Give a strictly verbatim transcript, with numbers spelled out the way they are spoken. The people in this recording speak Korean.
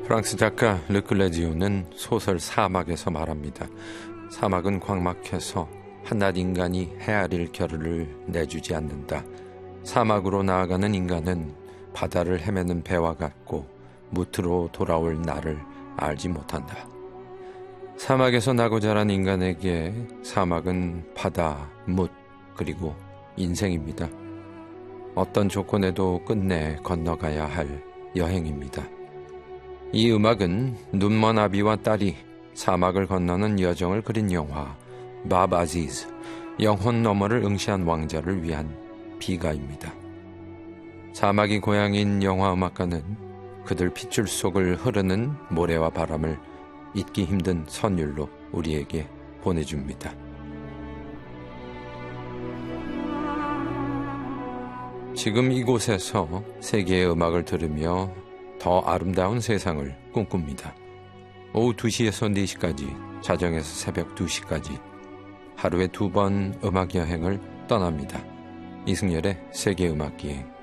프랑스 작가 르클레지오는 소설 사막에서 말합니다. 사막은 광막해서 한낱 인간이 헤아릴 겨를을 내주지 않는다. 사막으로 나아가는 인간은 바다를 헤매는 배와 같고 무트로 돌아올 나를 알지 못한다. 사막에서 나고 자란 인간에게 사막은 바다, 뭇, 그리고 인생입니다. 어떤 조건에도 끝내 건너가야 할 여행입니다. 이 음악은 눈먼 아비와 딸이 사막을 건너는 여정을 그린 영화 밥 아지즈, 영혼 너머를 응시한 왕자를 위한 비가입니다. 사막이 고향인 영화 음악가는 그들 핏줄 속을 흐르는 모래와 바람을 잊기 힘든 선율로 우리에게 보내줍니다. 지금 이곳에서 세계의 음악을 들으며 더 아름다운 세상을 꿈꿉니다. 오후 두 시에서 네 시까지, 자정에서 새벽 두 시까지 하루에 두 번 음악 여행을 떠납니다. 이승열의 세계음악기행.